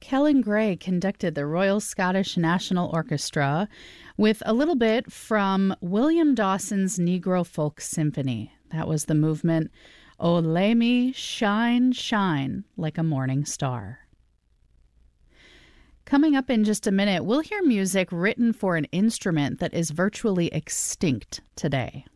Kellen Gray conducted the Royal Scottish National Orchestra with a little bit from William Dawson's Negro Folk Symphony. That was the movement, "O Lay Me Shine, Shine Like a Morning Star." Coming up in just a minute, we'll hear music written for an instrument that is virtually extinct today.